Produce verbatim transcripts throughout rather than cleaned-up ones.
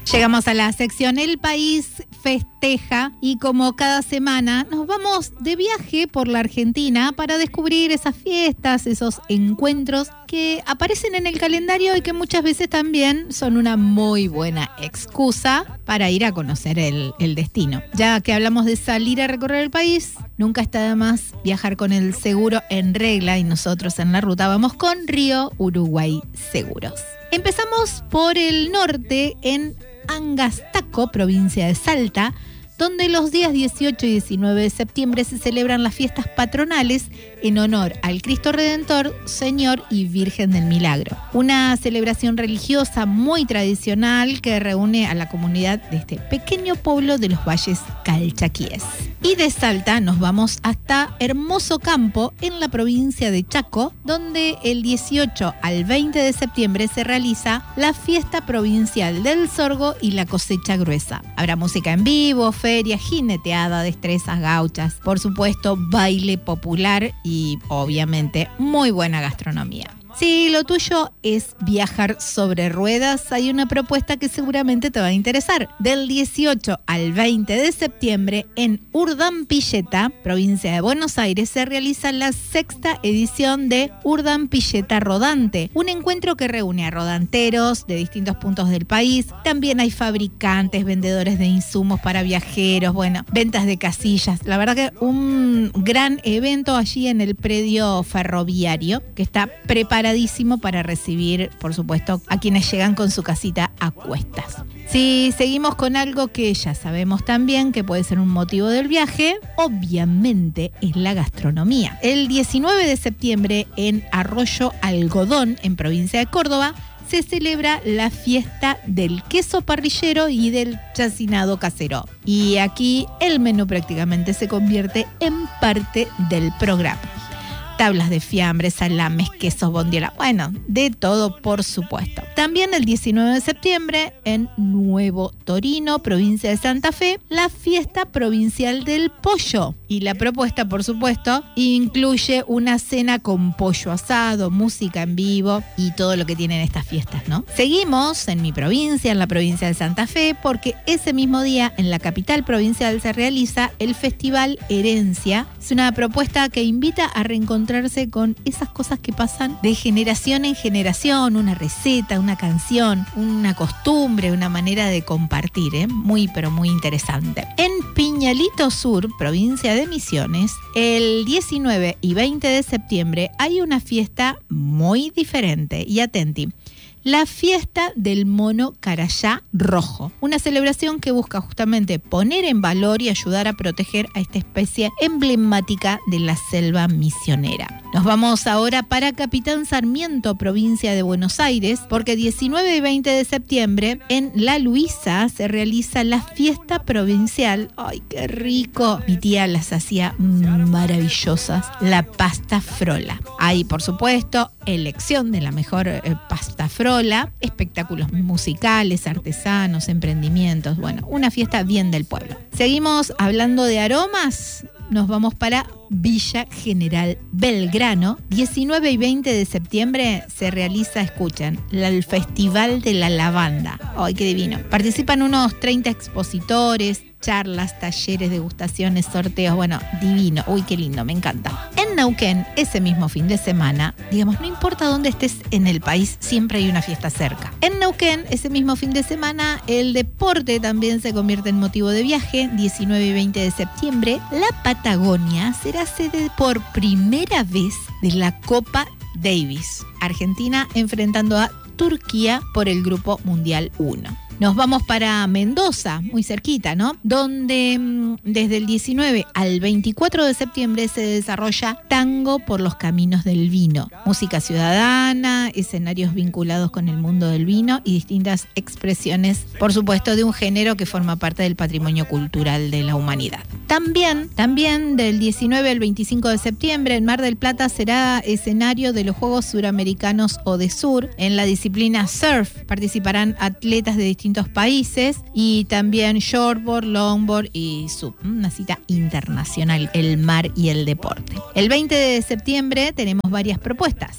Llegamos a la sección El País Festeja y como cada semana nos vamos de viaje por la Argentina para descubrir esas fiestas, esos encuentros que aparecen en el calendario y que muchas veces también son una muy buena excusa para ir a conocer el, el destino. Ya que hablamos de salir a recorrer el país, nunca está de más viajar con el seguro en regla y nosotros en la ruta vamos con Río Uruguay Seguros. Empezamos por el norte en Angastaco, provincia de Salta, donde los días dieciocho y diecinueve de septiembre se celebran las fiestas patronales en honor al Cristo Redentor, Señor y Virgen del Milagro. Una celebración religiosa muy tradicional que reúne a la comunidad de este pequeño pueblo de los valles calchaquíes. Y de Salta nos vamos hasta Hermoso Campo, en la provincia de Chaco, donde el dieciocho al veinte de septiembre se realiza la fiesta provincial del sorgo y la cosecha gruesa. Habrá música en vivo, feria, jineteada, destrezas gauchas, por supuesto baile popular y obviamente muy buena gastronomía. Si lo tuyo es viajar sobre ruedas, hay una propuesta que seguramente te va a interesar. Del dieciocho al veinte de septiembre en Urdampilleta, provincia de Buenos Aires, se realiza la sexta edición de Urdampilleta Rodante, un encuentro que reúne a rodanteros de distintos puntos del país. También hay fabricantes, vendedores de insumos para viajeros, bueno, ventas de casillas. La verdad que un gran evento allí en el predio ferroviario que está preparado para recibir, por supuesto, a quienes llegan con su casita a cuestas. Si seguimos con algo que ya sabemos también que puede ser un motivo del viaje, obviamente es la gastronomía. El diecinueve de septiembre en Arroyo Algodón, en provincia de Córdoba, se celebra la fiesta del queso parrillero y del chacinado casero. Y aquí el menú prácticamente se convierte en parte del programa. Tablas de fiambre, salames, quesos, bondiola, bueno, de todo por supuesto. También el diecinueve de septiembre en Nuevo Torino, provincia de Santa Fe, la fiesta provincial del pollo. Y la propuesta, por supuesto, incluye una cena con pollo asado, música en vivo y todo lo que tienen estas fiestas, ¿no? Seguimos en mi provincia, en la provincia de Santa Fe, porque ese mismo día en la capital provincial se realiza el Festival Herencia. Es una propuesta que invita a reencontrar con esas cosas que pasan de generación en generación, una receta, una canción, una costumbre, una manera de compartir, ¿eh? Muy pero muy interesante. En Piñalito Sur, provincia de Misiones, el diecinueve y veinte de septiembre hay una fiesta muy diferente y atenti. La fiesta del mono carayá rojo, una celebración que busca justamente poner en valor y ayudar a proteger a esta especie emblemática de la selva misionera. Nos vamos ahora para Capitán Sarmiento, provincia de Buenos Aires, porque diecinueve y veinte de septiembre en La Luisa se realiza la fiesta provincial. ¡Ay, qué rico! Mi tía las hacía maravillosas, la pasta frola. Hay, por supuesto, elección de la mejor eh, pasta frola, espectáculos musicales, artesanos, emprendimientos, bueno, una fiesta bien del pueblo. Seguimos hablando de aromas, nos vamos para Villa General Belgrano. diecinueve y veinte de septiembre se realiza, escuchen, el Festival de la Lavanda. ¡Ay, qué divino! Participan unos treinta expositores, charlas, talleres, degustaciones, sorteos, bueno, divino. Uy, qué lindo, me encanta. En Neuquén, ese mismo fin de semana, digamos, no importa dónde estés en el país, siempre hay una fiesta cerca. En Neuquén, ese mismo fin de semana, el deporte también se convierte en motivo de viaje. diecinueve y veinte de septiembre, la Patagonia será sede por primera vez de la Copa Davis. Argentina enfrentando a Turquía por el Grupo Mundial uno. Nos vamos para Mendoza, muy cerquita, ¿no? Donde mmm, desde el diecinueve al veinticuatro de septiembre se desarrolla Tango por los Caminos del Vino. Música ciudadana, escenarios vinculados con el mundo del vino y distintas expresiones, por supuesto, de un género que forma parte del patrimonio cultural de la humanidad. También, también del diecinueve al veinticinco de septiembre en Mar del Plata será escenario de los Juegos Suramericanos ODESUR. En la disciplina surf participarán atletas de distintos países y también shortboard, longboard y sub. Una cita internacional, el mar y el deporte. El veinte de septiembre tenemos varias propuestas.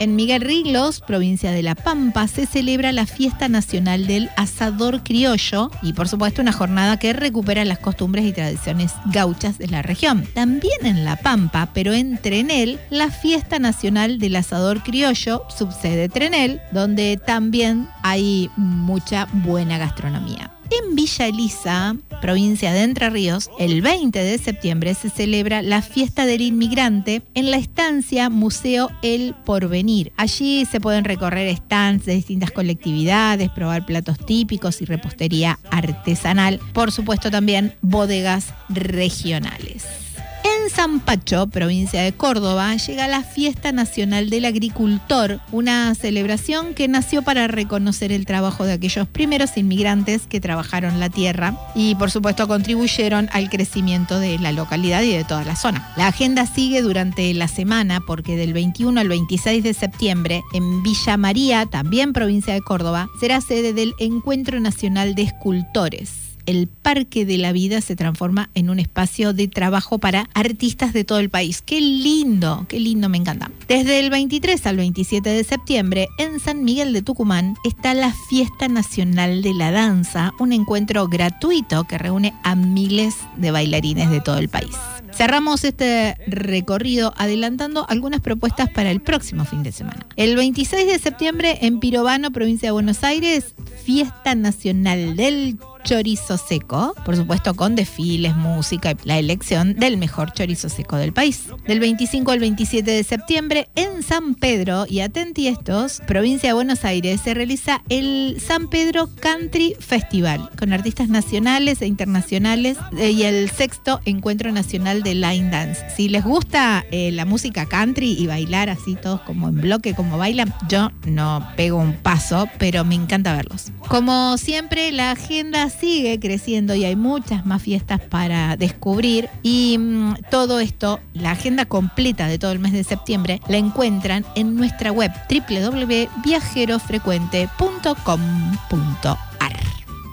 En Miguel Ríos, provincia de La Pampa, se celebra la Fiesta Nacional del Asador Criollo y, por supuesto, una jornada que recupera las costumbres y tradiciones gauchas de la región. También en La Pampa, pero en Trenel, la Fiesta Nacional del Asador Criollo, subsede Trenel, donde también hay mucha buena gastronomía. En Villa Elisa, provincia de Entre Ríos, el veinte de septiembre se celebra la Fiesta del Inmigrante en la estancia Museo El Porvenir. Allí se pueden recorrer stands de distintas colectividades, probar platos típicos y repostería artesanal. Por supuesto, también bodegas regionales. En San Pacho, provincia de Córdoba, llega la Fiesta Nacional del Agricultor, una celebración que nació para reconocer el trabajo de aquellos primeros inmigrantes que trabajaron la tierra y, por supuesto, contribuyeron al crecimiento de la localidad y de toda la zona. La agenda sigue durante la semana porque del veintiuno al veintiséis de septiembre, en Villa María, también provincia de Córdoba, será sede del Encuentro Nacional de Escultores. El Parque de la Vida se transforma en un espacio de trabajo para artistas de todo el país. ¡Qué lindo! ¡Qué lindo! Me encanta. Desde el veintitrés al veintisiete de septiembre, en San Miguel de Tucumán, está la Fiesta Nacional de la Danza, un encuentro gratuito que reúne a miles de bailarines de todo el país. Cerramos este recorrido adelantando algunas propuestas para el próximo fin de semana. El veintiséis de septiembre, en Pirovano, provincia de Buenos Aires, Fiesta Nacional del Chorizo Seco, por supuesto con desfiles, música y la elección del mejor chorizo seco del país. Del veinticinco al veintisiete de septiembre, en San Pedro y Atentiestos, provincia de Buenos Aires, se realiza el San Pedro Country Festival con artistas nacionales e internacionales y el sexto Encuentro Nacional de Line Dance. Si les gusta eh, la música country y bailar así todos como en bloque, como bailan, yo no pego un paso, pero me encanta verlos. Como siempre, la agenda sigue creciendo y hay muchas más fiestas para descubrir y mmm, todo esto, la agenda completa de todo el mes de septiembre, la encuentran en nuestra web doble u doble u doble u punto viajero frecuente punto com punto a r.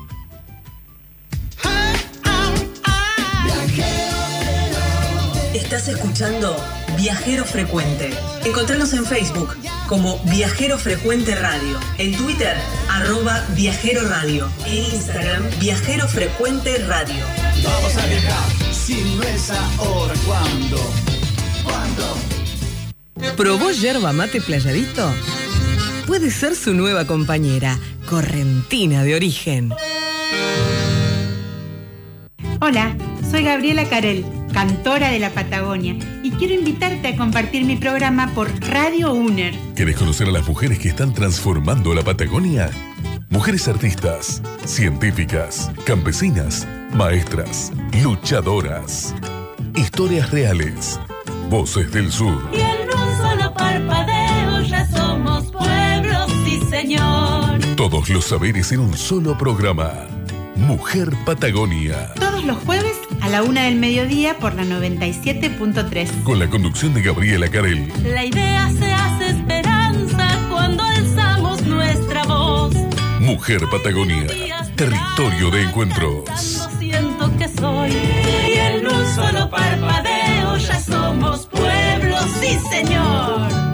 Estás escuchando Viajero Frecuente. Encontranos en Facebook como Viajero Frecuente Radio, en Twitter, arroba Viajero Radio, en Instagram, Viajero Frecuente Radio. Vamos a viajar, si no es ahora, ¿cuándo? ¿Cuándo? ¿Probó yerba mate Playadito? Puede ser su nueva compañera, correntina de origen. Hola, soy Gabriela Carel, cantora de la Patagonia, y quiero invitarte a compartir mi programa por Radio UNER. ¿Querés conocer a las mujeres que están transformando la Patagonia? Mujeres artistas, científicas, campesinas, maestras, luchadoras. Historias reales, voces del sur. Y en un solo parpadeo ya somos pueblos, sí señor. Todos los saberes en un solo programa. Mujer Patagonia. Todos los jueves a la una del mediodía por la noventa y siete punto tres. Con la conducción de Gabriela Carel. La idea se hace esperanza cuando alzamos nuestra voz. Mujer Patagonia, territorio de encuentros. Siento que soy. Y en un solo parpadeo ya somos pueblos, sí señor.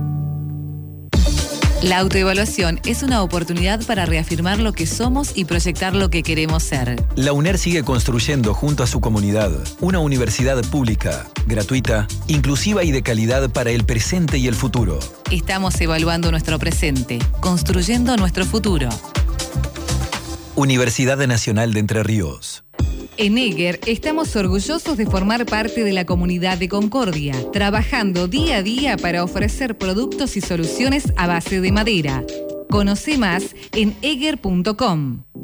La autoevaluación es una oportunidad para reafirmar lo que somos y proyectar lo que queremos ser. La UNER sigue construyendo junto a su comunidad una universidad pública, gratuita, inclusiva y de calidad para el presente y el futuro. Estamos evaluando nuestro presente, construyendo nuestro futuro. Universidad Nacional de Entre Ríos. En Eger estamos orgullosos de formar parte de la comunidad de Concordia, trabajando día a día para ofrecer productos y soluciones a base de madera. Conoce más en eger punto com.